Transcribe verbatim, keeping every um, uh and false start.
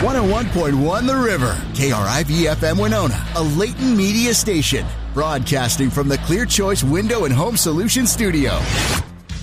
one oh one point one The River. K R I V F M Winona, a Leighton Media station. Broadcasting from the Clear Choice Window and Home Solutions Studio.